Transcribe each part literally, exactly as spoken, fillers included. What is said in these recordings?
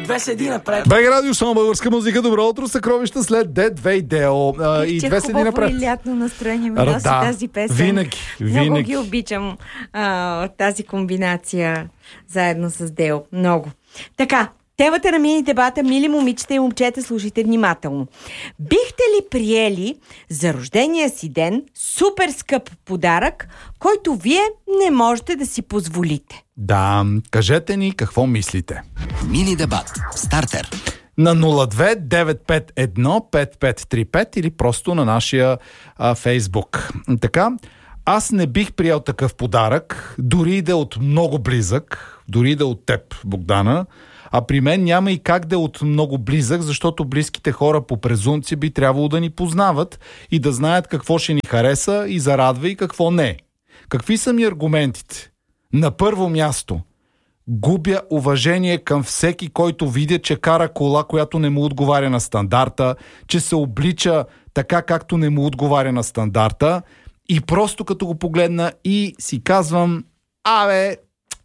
две седи напред. Бег радио, само българска музика. Добро утро, съкровища след Дед Вейдео. И две седи напред. Хубаво и лятно настроение ми носи да, тази песен. Винаги, винаги. Много ги обичам а, тази комбинация заедно с Део. Много. Така, темата на мини дебата, мили момичета и момчета, слушайте внимателно. Бихте ли приели за рождения си ден супер скъп подарък, който вие не можете да си позволите? Да, кажете ни какво мислите. Мини дебат. Стартер. На нула две девет пет едно пет пет три пет или просто на нашия а, Фейсбук. Така, аз не бих приел такъв подарък, дори да е от много близък, дори да е от теб, Богдана, а при мен няма и как да е от много близък, защото близките хора по презумпция би трябвало да ни познават и да знаят какво ще ни хареса и зарадва и какво не. Какви са ми аргументите? На първо място, губя уважение към всеки, който видя, че кара кола, която не му отговаря на стандарта, че се облича така, както не му отговаря на стандарта, и просто като го погледна и си казвам, абе,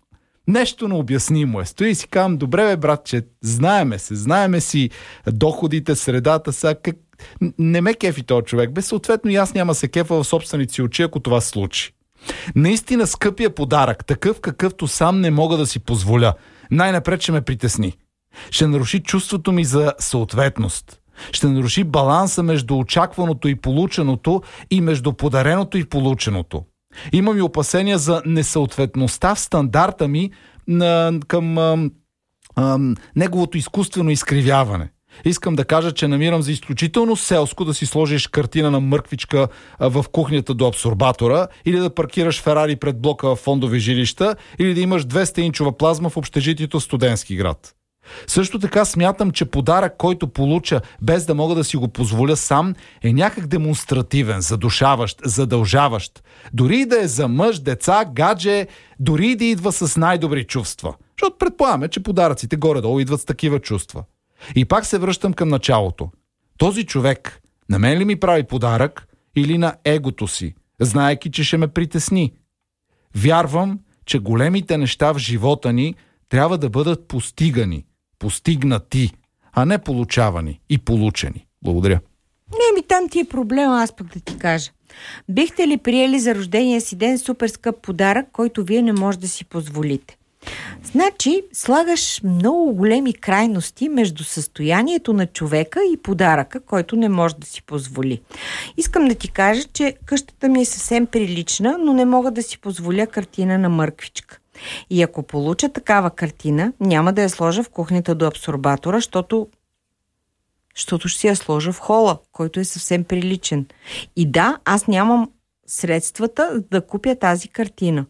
нещо необяснимо е. Стои и си казвам, добре бе, братче, знаеме се, знаеме си доходите, средата са, как... не ме кефи този човек, бе, съответно и аз няма се кефа в собствените си очи, ако това се случи. Наистина скъпия подарък, такъв какъвто сам не мога да си позволя, най-напред ще ме притесни. Ще наруши чувството ми за съответност. Ще наруши баланса между очакваното и полученото и между подареното и полученото. Имам и опасения за несъответността в стандарта ми на, към ам, ам, неговото изкуствено изкривяване. Искам да кажа, че намирам за изключително селско да си сложиш картина на мърквичка в кухнята до абсорбатора или да паркираш Ферари пред блока в фондови жилища или да имаш двеста инчова плазма в общежитието в Студентски град. Също така смятам, че подарък, който получа без да мога да си го позволя сам, е някак демонстративен, задушаващ, задължаващ. Дори и да е за мъж, деца, гадже, дори и да идва с най-добри чувства. Защото предполагаме, че подаръците горе-долу идват с такива чувства. И пак се връщам към началото. Този човек на мен ли ми прави подарък или на егото си, знаейки, че ще ме притесни? Вярвам, че големите неща в живота ни трябва да бъдат постигани, постигнати, а не получавани и получени. Благодаря. Не, ми там ти е проблема, аз пък да ти кажа. Бихте ли приели за рождения си ден супер скъп подарък, който вие не може да си позволите? Значи, слагаш много големи крайности между състоянието на човека и подаръка, който не може да си позволи. Искам да ти кажа, че къщата ми е съвсем прилична, но не мога да си позволя картина на мърквичка. И ако получа такава картина, няма да я сложа в кухнята до абсорбатора, защото, защото ще си я сложа в хола, който е съвсем приличен. И да, аз нямам средствата да купя тази картина.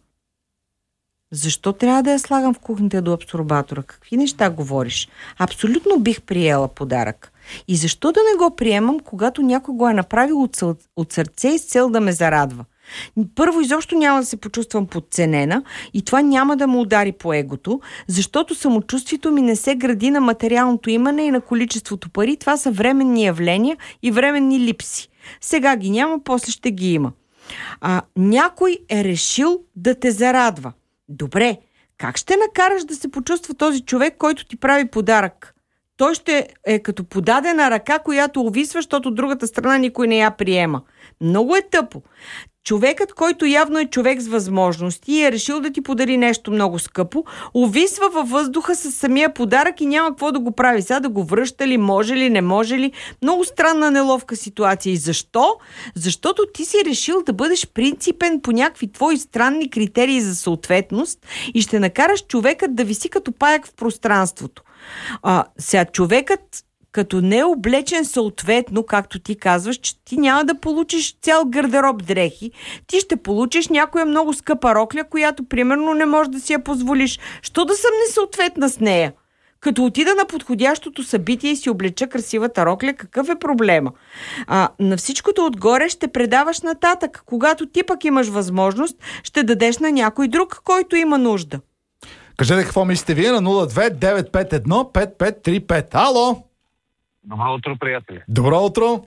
Защо трябва да я слагам в кухнята до абсорбатора? Какви неща говориш? Абсолютно бих приела подарък. И защо да не го приемам, когато някой го е направил от, съл... от сърце и с цел да ме зарадва? Първо, изобщо няма да се почувствам подценена и това няма да му удари по егото, защото самочувствието ми не се гради на материалното имане и на количеството пари. Това са временни явления и временни липси. Сега ги няма, после ще ги има. А, някой е решил да те зарадва. Добре, как ще накараш да се почувства този човек, който ти прави подарък? Той ще е като подадена ръка, която увисва, защото другата страна никой не я приема. Много е тъпо. Човекът, който явно е човек с възможности и е решил да ти подари нещо много скъпо, увисва във въздуха с самия подарък и няма какво да го прави. Сега да го връща ли, може ли, не може ли. Много странна, неловка ситуация. И защо? Защото ти си решил да бъдеш принципен по някакви твои странни критерии за съответност и ще накараш човекът да виси като паяк в пространството. А, сега човекът като не е облечен съответно, както ти казваш, че ти няма да получиш цял гардероб дрехи, ти ще получиш някоя много скъпа рокля, която примерно не можеш да си я позволиш. Що да съм несъответна с нея? Като отида на подходящото събитие и си облеча красивата рокля, какъв е проблема? А, на всичкото отгоре ще предаваш нататък. Когато ти пък имаш възможност, ще дадеш на някой друг, който има нужда. Кажете какво мислите вие на нула две девет пет едно пет пет три пет. Ало! Добро утро, приятели. Добро утро!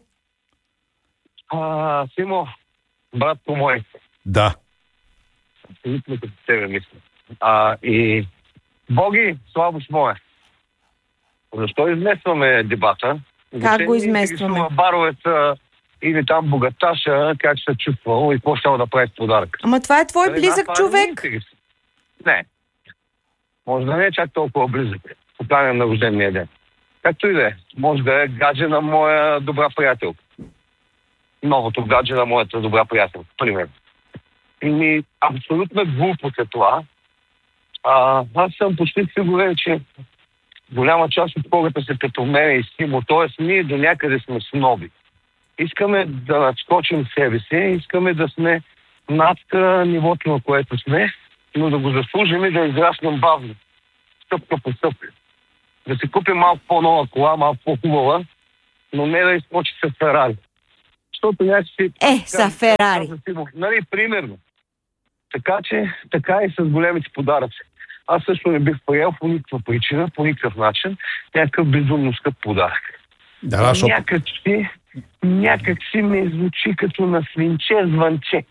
А, Симо, брат по мой. Да. Абсолютно като тебе мисля. А, и Боги, слабост моя. Защо изместваме дебата? Как го изместваме? Баровеца или там богаташа, как се чувствал и какво ще да прави с подарък. Ама това е твой Нали, близък това човек. Не, не. Може да не е чак толкова близък. Поканен на рождения ден. Както и да е. Може да е гадже на моя добра приятелка. Новото гадже на моята добра приятелка, примерно. И ми абсолютно глупост е това. А, аз съм почти сигурен, че голяма част от хората се като мен и Симо, т.е. ние до някъде сме сноби. Искаме да надскочим себе си, искаме да сме над нивото, на което сме, но да го заслужим и да израснем бавно. Стъпка по стъпка. Да си купим малко по-нова кола, малко по-хубава, но не да изскочи с Ферари. Защото някакси... Е, са Ферари. Нали, примерно. Така че, така и с големите подаръци. Аз също не бих приел по никаква причина, по никакъв начин, някакъв безумно скъп подарък. Да, да, защото... Някак си, някак си ми звучи като на свинче звънче.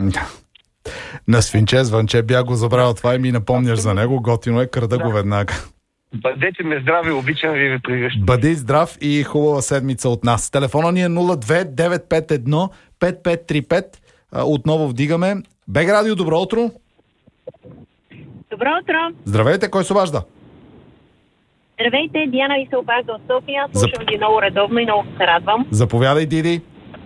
На свинче звънче бях го забравил това и ми напомняш за него. Готино е, крада Да. го веднага. Бъдете ме здрави, обичам ви ви пригръщам. Бъди здрав и хубава седмица от нас. Телефона ни е нула две девет пет едно пет пет три пет. Отново вдигаме. Бег Радио, добро утро. Добро утро! Здравейте, кой се обажда? Здравейте, Диана ви се обажда от София. Слушам ви много редовно и много се радвам. Заповядай, Диди.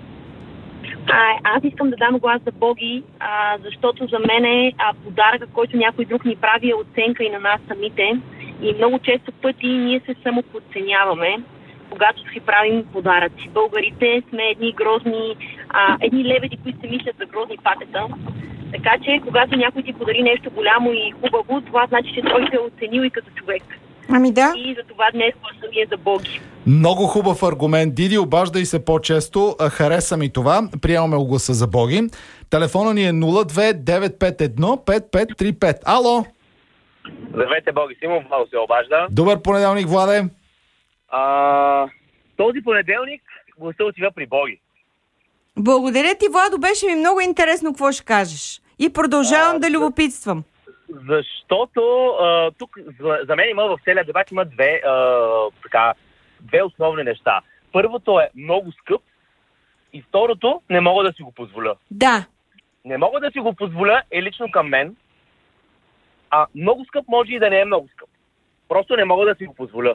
А, аз искам да дам глас за Боги, а, защото за мен е а, подаръка, който някой друг ни прави, е оценка и на нас самите. И много често пъти ние се самоподценяваме, когато си правим подаръци. Българите сме едни грозни, а, едни лебеди, които се мислят за грозни патета. Така че, когато някой ти подари нещо голямо и хубаво, това значи, че той се е оценил и като човек. Ами да. И за това днес гласа ми е за Боги. Много хубав аргумент, Диди. Обаждай се по-често. Хареса ми това. Приемаме гласа за Боги. Телефона ни е нула две девет пет едно пет пет три пет. Ало! Здравейте, Боги, Симов, Владо се обажда. Добър понеделник, Владе. А, този понеделник гласа отива при Боги. Благодаря ти, Владо. Беше ми много интересно какво ще кажеш. И продължавам А, да любопитствам. Защото а, тук за, за мен има в целия дебат има две, а, така, две основни неща. Първото е много скъп и второто не мога да си го позволя. Да. Не мога да си го позволя е лично към мен, а много скъп може и да не е много скъп. Просто не мога да си го позволя.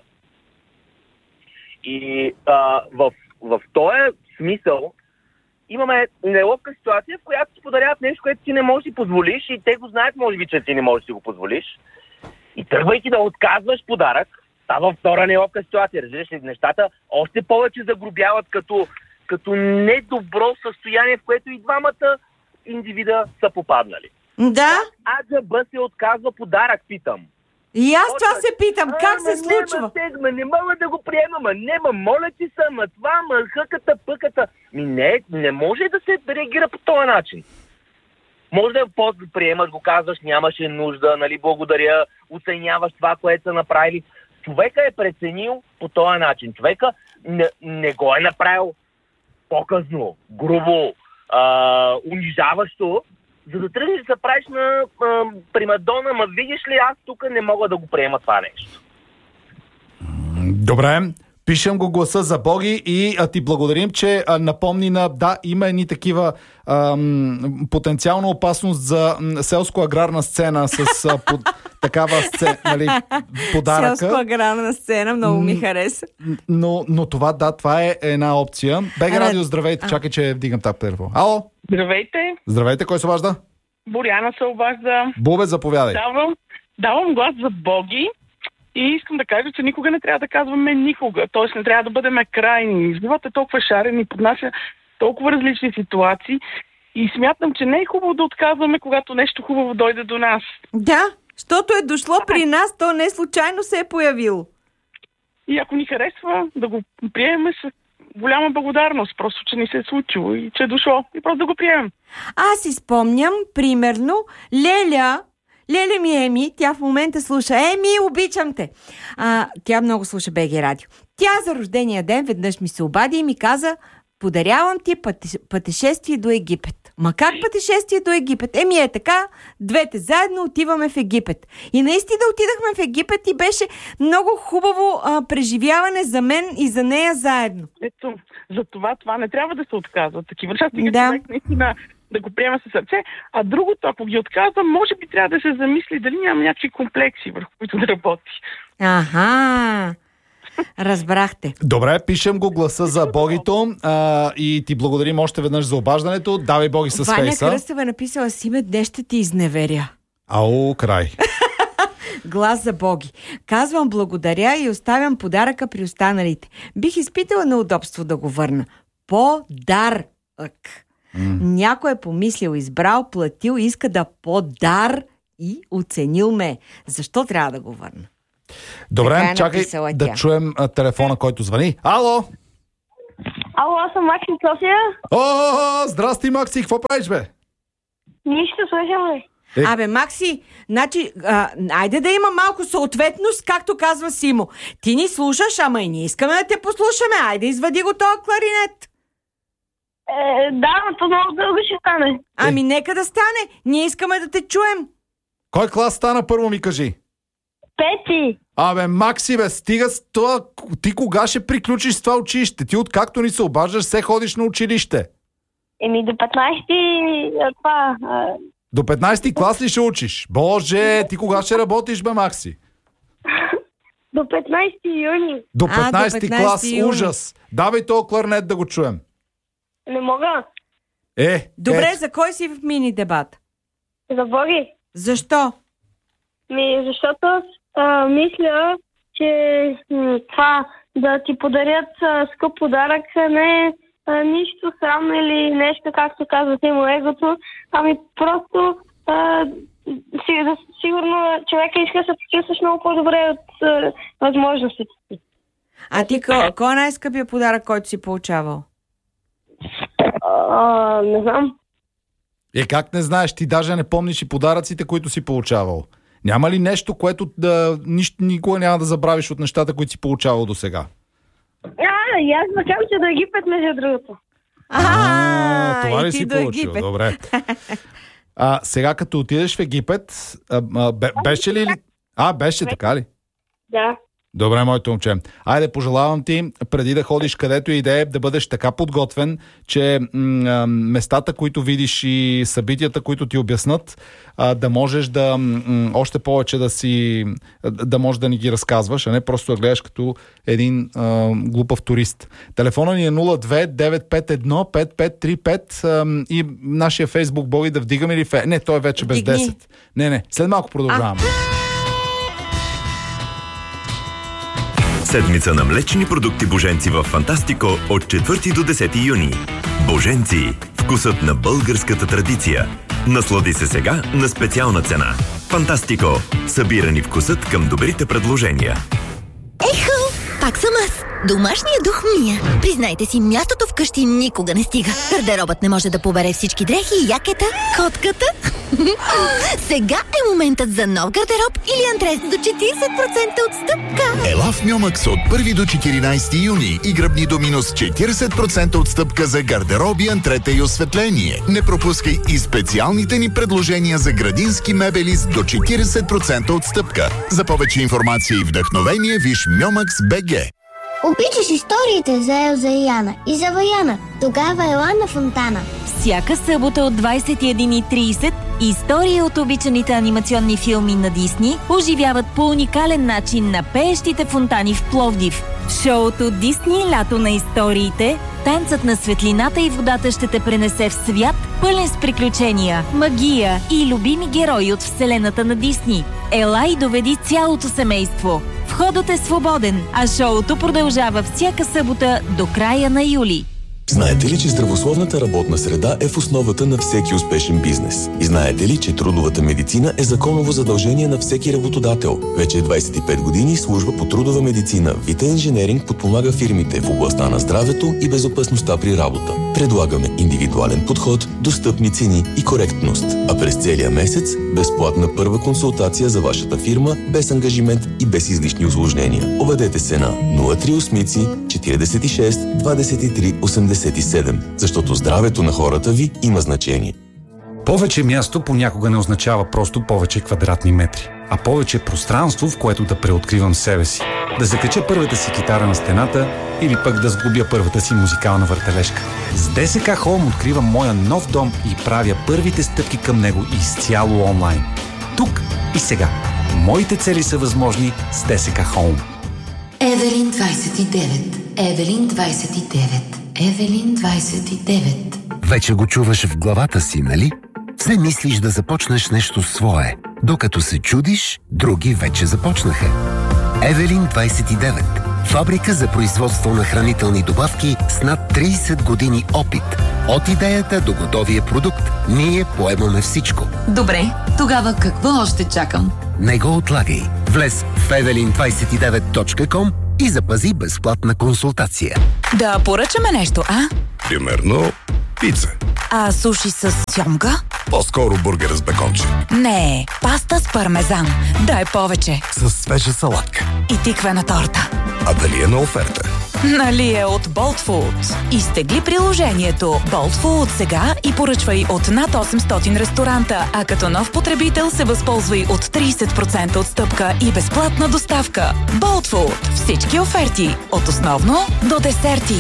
И а, в, в този смисъл имаме неловка ситуация, в която ти подаряват нещо, което ти не можеш да си позволиш и те го знаят, може би, че ти не можеш да си го позволиш. И тръгвайки да отказваш подарък, става втора неловка ситуация. Разбираш ли, нещата още повече загрубяват като, като недобро състояние, в което и двамата индивида са попаднали. Да. АДБ се отказва подарък, питам. И аз това се питам. Как се случва? Ма не мога да го приемам, ма не, ма моля ти са, ма това, ма хъката, пъката. Ми не, не може да се реагира по този начин. Може да после приемаш, го казваш, нямаше нужда, нали, благодаря, оценяваш това, което са направили. Човека е преценил по този начин. Човека не, не го е направил показно, грубо, а, унижаващо, за да тръгнеш да се правиш на а, примадона, ма видиш ли, аз тук не мога да го приема това нещо. Добре, пишем го гласа за Боги и а, ти благодарим, че а, напомни на... Да, има едни такива ам, потенциална опасност за м, селско-аграрна сцена с а, под, такава сцена, нали, подаръка. Селско-аграрна сцена, много ми хареса. Но, но това, да, това е една опция. Бега Радио, здравейте. Чакай, че вдигам тап телефон. Ало? Здравейте, Здравейте, кой се обажда? Боряна се обажда. Бубе, заповядай. Давам, давам глас за Боги и искам да кажа, че никога не трябва да казваме никога. Тоест не трябва да бъдем крайни. Животът е толкова шарен и поднася толкова различни ситуации и смятам, че не е хубаво да отказваме, когато нещо хубаво дойде до нас. Да, защото е дошло при нас, то не случайно се е появило. И ако ни харесва, да го приемем с голяма благодарност, просто, че ни се е случило и че е дошло. И просто да го приемем. Аз си спомням, примерно, Леля, Леля ми е Еми, тя в момента слуша. Еми, обичам те! А, тя много слуша БГ Радио. Тя за рождения ден веднъж ми се обади и ми каза: Подарявам ти пъте, пътешествие до Египет. Ма как пътешествие до Египет? Еми е така, двете заедно отиваме в Египет. И наистина отидахме в Египет и беше много хубаво а, преживяване за мен и за нея заедно. Ето, за това това не трябва да се отказва. Такива неща стига Да. човек наистина да го приема със сърце. А другото, ако ги отказва, може би трябва да се замисли дали няма някакви комплекси, върху които да работи. Аха, разбрахте. Добре, пишем го гласа за Богито а, и ти благодарим още веднъж за обаждането. Давай Боги с Ваня фейса. Кръстева написала: Симе, днес ще ти изневеря. Ау, край. Глас за Боги. Казвам благодаря и оставям подаръка при останалите. Бих изпитала неудобство да го върна. Подарък. Mm. Някой е помислил, избрал, платил, иска да подар и оценил ме. Защо трябва да го върна? Добре, Така е чакай написала да тя. чуем а, телефона, който звъни. Ало! Ало, аз съм Максим София. О, здрасти, Макси, какво правиш, бе? Нищо, слушаме. Е. Абе, Макси, значи, а, айде да има малко съответност, както казва Симо. Ти ни слушаш, ама и ние искаме да те послушаме. Айде, извади го този кларинет. Е, да, но то много дълго ще стане. Ами, нека да стане. Ние искаме да те чуем. Кой клас стана първо, ми кажи? Пети. Абе, Макси, бе, стига с това. Ти кога ще приключиш с това училище? Ти откакто ни се обаждаш, се ходиш на училище. Еми до петнайсети това... А... До петнайсети клас ли ще учиш? Боже, ти кога ще работиш, бе, Макси? До петнайсети юни. До А, до петнайсети петнайсети клас, юни. ужас. Давай този кларнет да го чуем. Не мога. Е, Добре, ето. за кой си в мини дебат? За Боги. Защо? Ми, защото а, мисля, че м, това да ти подарят а, скъп подарък не е а, нищо срамно или нещо, както казвате, му егото, ами просто а, си, да, сигурно човека иска да се почувстваш много по-добре от а, възможностите си. А ти, ко- кой е най-скъпия подарък, който си получавал? А, не знам. Е, как не знаеш? Ти даже не помниш и подаръците, които си получавал. Няма ли нещо, което да, нищо, никога няма да забравиш от нещата, които си получавал до сега? А, и аз макар че до Египет, между другото. А, това и ли ти си до получил? Египет. Добре. А, сега като отидеш в Египет, а, а, бе, беше ли... А, беше така ли? Да. Добре, моето момче. Айде, пожелавам ти, преди да ходиш където и да е, да бъдеш така подготвен, че м- местата, които видиш и събитията, които ти обяснат, а, да можеш да м- още повече да си, да можеш да ни ги разказваш, а не просто да гледаш като един а, глупав турист. Телефона ни е нула две девет пет едно пет пет три пет а, и нашия Фейсбук Боги да вдигаме ли фе... Не, той е вече без Вдигни. десет. Не, не, след малко продължаваме. Седмица на млечни продукти Боженци в Фантастико от четвърти до десети юни. Боженци. Вкусът на българската традиция. Наслади се сега на специална цена. Фантастико. Събирани вкусът към добрите предложения. Ехо, пак съм аз. Домашният дух Мия. Признайте си, мястото вкъщи никога не стига. Гардеробът не може да побере всички дрехи и якета, котката. Сега е моментът за нов гардероб или антрес до четирийсет процента отстъпка. Ела в Мьомакс от първи до четиринайсети юни и гръбни до минус четирийсет процента отстъпка за гардероби, антрета и осветление. Не пропускай и специалните ни предложения за градински мебели с до четирийсет процента отстъпка. За повече информация и вдъхновение виж Мьомакс точка би джи. Обичаш историите за Елза и Яна и за Ваяна. Тогава ела на Фонтана. Всяка събота от двайсет и една и трийсет истории от обичаните анимационни филми на Дисни оживяват по уникален начин на пеещите фонтани в Пловдив. В шоуто Дисни Лято на историите, танцът на светлината и водата ще те пренесе в свят, пълен с приключения, магия и любими герои от вселената на Дисни. Ела и доведи цялото семейство. Входът е свободен, а шоуто продължава всяка събота до края на юли. Знаете ли, че здравословната работна среда е в основата на всеки успешен бизнес? И знаете ли, че трудовата медицина е законово задължение на всеки работодател? Вече двайсет и пет години служба по трудова медицина Vita Engineering подпомага фирмите в областта на здравето и безопасността при работа. Предлагаме индивидуален подход, достъпни цени и коректност. А през целия месец безплатна първа консултация за вашата фирма, без ангажимент и без излишни усложнения. Обадете се на нула три осем четирийсет и шест двайсет и три осемдесет петдесет и седем, защото здравето на хората ви има значение. Повече място понякога не означава просто повече квадратни метри, а повече пространство, в което да преоткривам себе си. Да закача първата си китара на стената или пък да сглобя първата си музикална въртележка. С ДСК Home откривам моя нов дом и правя първите стъпки към него изцяло онлайн. Тук и сега. Моите цели са възможни с ДСК Home. Евелин двайсет и девет. Евелин двайсет и девет. Евелин двайсет и девет. Вече го чуваш в главата си, нали? Все мислиш да започнеш нещо свое. Докато се чудиш, други вече започнаха. Евелин двайсет и девет. Фабрика за производство на хранителни добавки с над трийсет години опит. От идеята до готовия продукт, ние поемаме всичко. Добре, тогава какво още чакам? Не го отлагай. Влез в евелин двайсет и девет точка ком и запази безплатна консултация. Да поръчаме нещо, а? Примерно пица. А суши с сьомга? По-скоро бургер с беконче. Не, паста с пармезан. Дай повече. С свежа салатка. И тиквена торта. А дали е на оферта? Нали е от Bolt Food. Изтегли приложението Bolt Food сега и поръчвай от над осемстотин ресторанта, а като нов потребител се възползвай от трийсет процента отстъпка и безплатна доставка. Bolt Food. Всички оферти. От основно до десерти.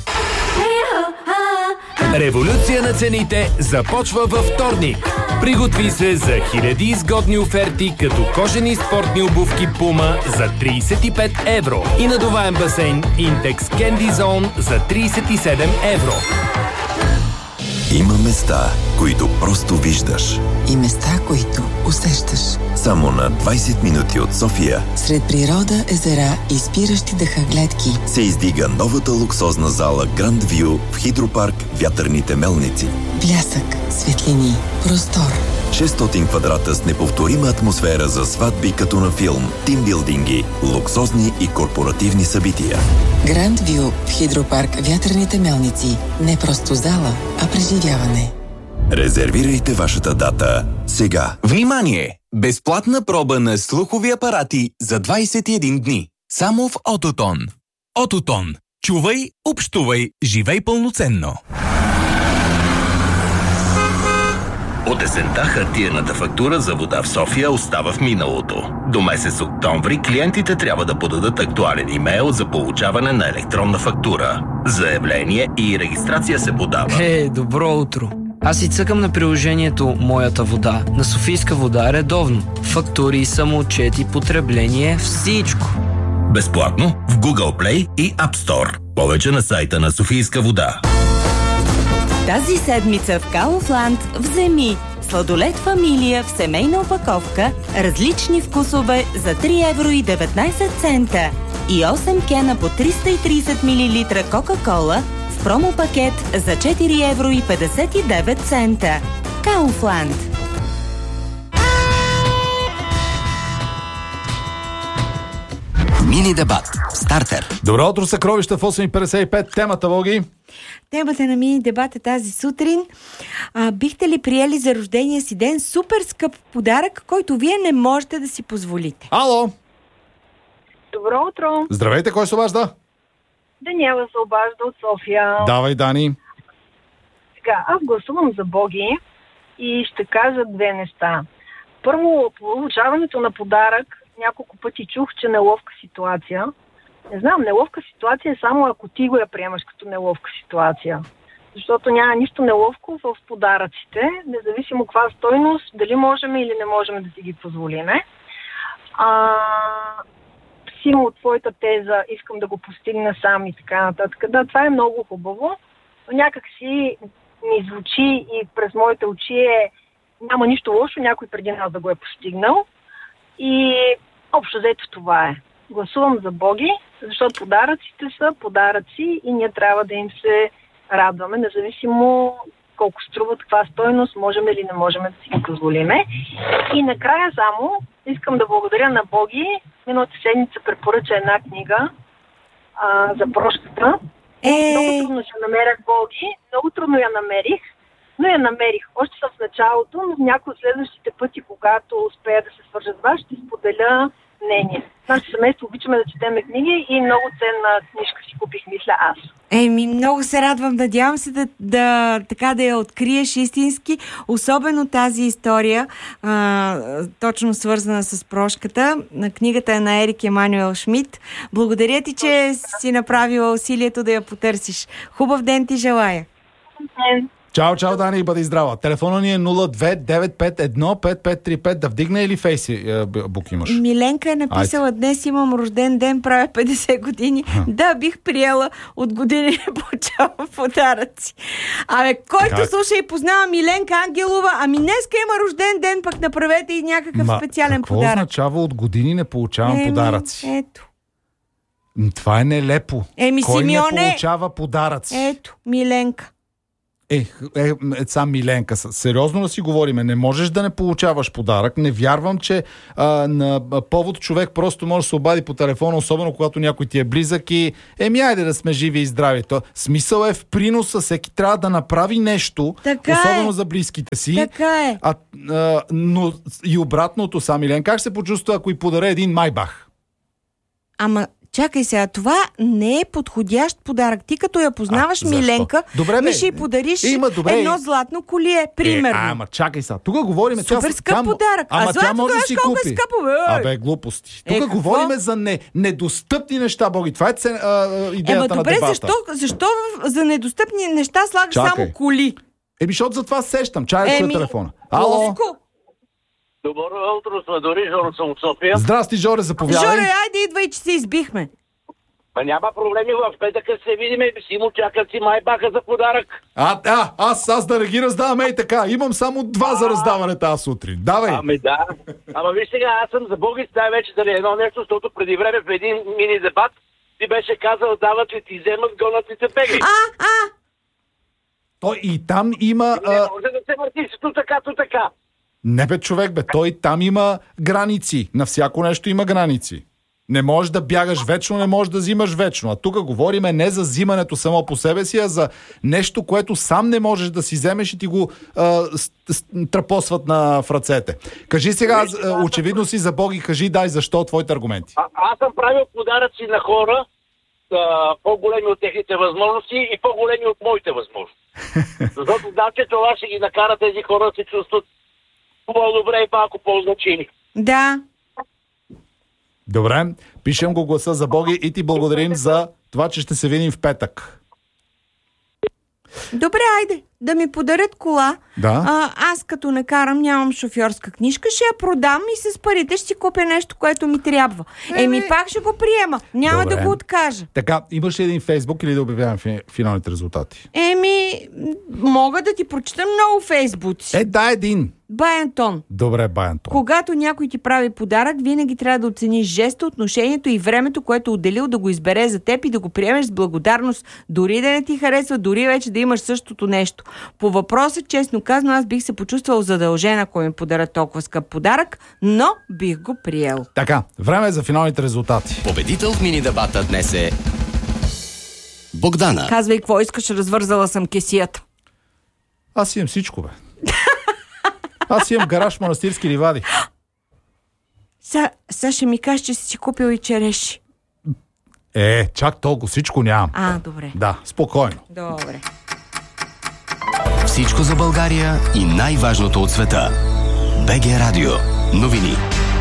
Революция на цените започва във вторник. Приготви се за хиляди изгодни оферти, като кожени спортни обувки Puma за трийсет и пет евро и надуваем басейн Intex Candy Zone за трийсет и седем евро. Има места, които просто виждаш. И места, които усещаш. Само на двайсет минути от София, Сред природа, езера и спиращи дъха гледки, се издига новата луксозна зала Grand View в Хидропарк Вятърните мелници. блясък, светлини, простор. шестстотин квадрата с неповторима атмосфера за сватби като на филм, тимбилдинги, луксозни и корпоративни събития. Гранд Вю в Хидропарк Вятърните мелници. Не просто зала, а преживяване. Резервирайте вашата дата сега. Внимание! Безплатна проба на слухови апарати за двайсет и един дни. Само в Ототон. Ототон. Чувай, общувай, живей пълноценно. От есента хартиената фактура за вода в София остава в миналото. До месец октомври клиентите трябва да подадат актуален имейл за получаване на електронна фактура. Заявление и регистрация се подава. Е, добро утро! Аз си цъкам на приложението Моята вода на Софийска вода редовно. Фактури, самоотчети, потребление, всичко. Безплатно в Google Play и App Store. Повече на сайта на Софийска вода. Тази седмица в Kaufland вземи сладолед фамилия в семейна опаковка, различни вкусове за три евро и деветнайсет цента и осем кена по триста и трийсет милилитра Кока-кола в промо-пакет за четири евро и петдесет и девет цента. Kaufland. Мини дебат. Стартер. Добро утро, съкровища в осем и петдесет и пет. Темата, Боги? Темата на мини дебат е тази сутрин. А, бихте ли приели за рождения си ден супер скъп подарък, който вие не можете да си позволите? Ало! Добро утро! Здравейте, кой се обажда? Даниела се обажда от София. Давай, Дани. Сега, аз гласувам за Боги и ще кажа две неща. Първо, получаването на подарък, няколко пъти чух, че неловка ситуация. Не знам, неловка ситуация е само ако ти го я приемаш като неловка ситуация. Защото няма нищо неловко в подаръците, независимо каква стойност, дали можем или не можем да си ги позволиме. А, силно от твоята теза, искам да го постигна сам и така нататък. Да, това е много хубаво, но някак си ми звучи и през моите очи е няма нищо лошо, някой преди нас да го е постигнал. И общо взето това е. Гласувам за Боги, защото подаръците са подаръци и ние трябва да им се радваме, независимо колко струват, каква стойност, можем или не можем да си ги позволиме. И накрая само искам да благодаря на Боги. Миналата седмица препоръча една книга а, за прошката. Е... Много трудно ще намерях Боги, много трудно я намерих, но я намерих. Още съм в началото, но в някои от следващите пъти, когато успея да се свържа с вас, ще споделя мнение. Нашето семейство обичаме да четеме книги и много ценна книжка си купих, мисля аз. Еми, много се радвам. Надявам се да, да, така да я откриеш истински. Особено тази история, а, точно свързана с прошката. Книгата е на Ерик Емануел Шмидт. Благодаря ти, че си направила усилието да я потърсиш. Хубав ден ти желая. Чао, чао, Дани, и бъди здрава. Телефона ни е нула две девет пет едно пет пет три пет. Да вдигне или Фейсбук имаш? Миленка е написала: Айде. Днес имам рожден ден, правя петдесет години. Ха. Да, бих приела, от години не получавам подаръци. Абе, който как? Слуша и познава Миленка Ангелова, ами днеска има рожден ден, пък направете и някакъв Ма, специален какво подарък. Какво означава от години не получавам Еми, подаръци? Ето. Това е нелепо. Еми, Кой Симеоне... не получава подаръци? Ето, Миленка. Е, е, е, сам Миленка, сериозно да си говориме, не можеш да не получаваш подарък. Не вярвам, че а, на повод човек просто може да се обади по телефона, особено когато някой ти е близък и еми, айде да сме живи и здрави. То, смисъл е в приноса, всеки трябва да направи нещо, така особено е. За близките си. Така е. А, а, но и обратното, сам Милен, как се почувства, ако и подаря един Майбах? Ама чакай сега, това не е подходящ подарък. Ти като я познаваш а, Миленка, добре, ми ще й подариш Има, добре. едно златно колие, примерно. Е, ама чакай сега, тук говорим... Супер скъп тя, подарък. Ама а тя може да си купи. Е скъпо, бе? Абе, глупости. Тук е, говорим за не, недостъпни неща, Боги. Това е цен, а, идеята Ема, на добре, дебата. Защо, защо за недостъпни неща слагаш чакай. само коли? Еми, защото за това сещам. Чай е телефона. Ало? Добро утро, сме дори, Жоро съм от София. Здрасти, Жоре, заповядай. Жоре, айде идвай, че се избихме. Ма няма проблеми, в петъка се видим и си му чакат си Майбаха за подарък. А, а, аз, аз да не ги раздавам, ей така. Имам само два а, за раздаване тази сутрин. Давай. Ами да. Ама виж сега, аз съм за Боги, стая вече дали едно нещо, защото преди време в един мини дебат ти беше казал, дават ли ти вземат, гонат ли те пегли. А, а. Той и там има... Не а... може да се върти си ту така, ту така. Не бе, човек, бе. Той там има граници. На всяко нещо има граници. Не можеш да бягаш вечно, не можеш да взимаш вечно. А тук говориме не за взимането само по себе си, а за нещо, което сам не можеш да си вземеш и ти го а, с, с, трапосват на в ръцете. Кажи сега, а, очевидно си за Боги, кажи дай защо твоите аргументи. А, аз съм правил подаръци на хора, а, по-големи от техните възможности и по-големи от моите възможности. Защото знам, че това ще ги накара тези хора да се чувстват по-добре и малко по-значими. Да. Добре, пишем го гласа за Боги и ти благодарим за това, че ще се видим в петък. Добре, айде, да ми подарят кола. Да. А, аз като не карам, нямам шофьорска книжка, ще я продам и с парите ще си купя нещо, което ми трябва. Еми, Еми пак ще го приема. Няма Добре. да го откажа. Така, имаш ли един Фейсбук или да обявявам финалните резултати? Еми, мога да ти прочита много фейсбуци. Е, да, един. Бай Антон. Добре, Бай Антон. Когато някой ти прави подарък, винаги трябва да оцениш жеста, отношението и времето, което отделил да го избере за теб и да го приемеш с благодарност. Дори да не ти харесва, дори вече да имаш същото нещо. По въпроса, честно казано, аз бих се почувствал задължена, ако ми подарят толкова скъп подарък, но бих го приел. Така, време е за финалните резултати. Победител в мини дебата днес е Богдана. Казвай, какво искаш, развързала съм кесията. Аз имам всичко, бе. Аз имам гараж Манастирски ливади. Са, са ще ми кажеш, че си си купил и череши. Е, чак толкова, всичко нямам. А, добре. Да, спокойно. Добре. Всичко за България и най-важното от света. БГ Радио. Новини.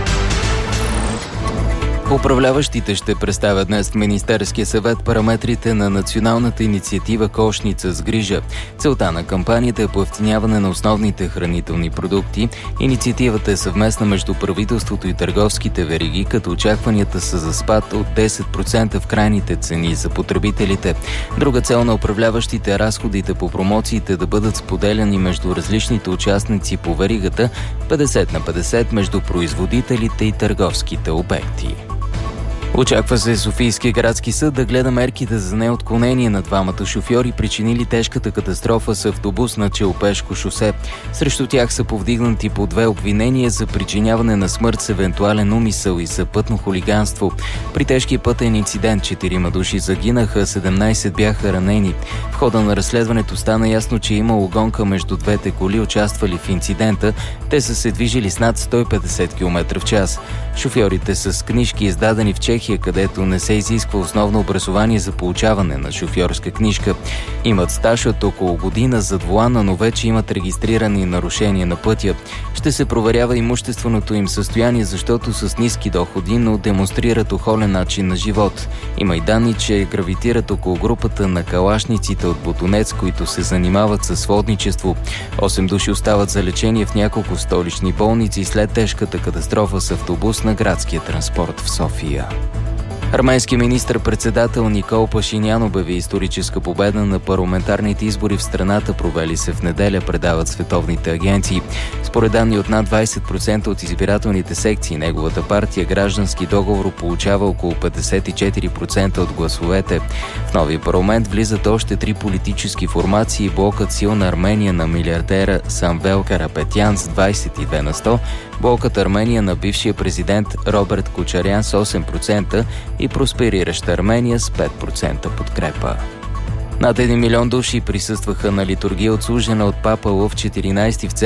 Управляващите ще представят днес в Министерския съвет параметрите на националната инициатива Кошница с грижа. Целта на кампанията е поевтиняване на основните хранителни продукти. Инициативата е съвместна между правителството и търговските вериги, като очакванията са за спад от десет процента в крайните цени за потребителите. Друга цел на управляващите е разходите по промоциите да бъдат споделяни между различните участници по веригата, петдесет на петдесет между производителите и търговските обекти. Очаква се Софийския градски съд да гледа мерките за неотклонение на двамата шофьори, причинили тежката катастрофа с автобус на Челопешко шосе. Срещу тях са повдигнати по две обвинения за причиняване на смърт с евентуален умисъл и за пътно хулиганство. При тежкия пътен инцидент четирима души загинаха, седемнайсет бяха ранени. В хода на разследването стана ясно, че е имало гонка между двете коли, участвали в инцидента. Те са се движили с над сто и петдесет километра в час. Шофьорите с книжки, издадени в Чехия, Чехия, където не се изисква основно образование за получаване на шофьорска книжка. Имат стаж от около година зад волана, но вече имат регистрирани нарушения на пътя. Ще се проверява имущественото им състояние, защото с ниски доходи, но демонстрират охолен начин на живот. Има и данни, че гравитират около групата на калашниците от Ботунец, които се занимават със сводничество. Осем души остават за лечение в няколко столични болници след тежката катастрофа с автобус на градския транспорт в София. Арменският министър-председател Никол Пашинян обяви историческа победа на парламентарните избори в страната, провели се в неделя, предават световните агенции. Според данни от над двайсет процента от избирателните секции, неговата партия Граждански договор получава около петдесет и четири процента от гласовете. В новия парламент влизат още три политически формации: блокът Силна Армения на милиардера Самвел Карапетян с двайсет и две на сто, блокът Армения на бившия президент Роберт Кочарян с осем процента и просперираща Армения с пет процента подкрепа. Над един милион души присъстваха на литургия, отслужена от папа Лъв четиринайсети в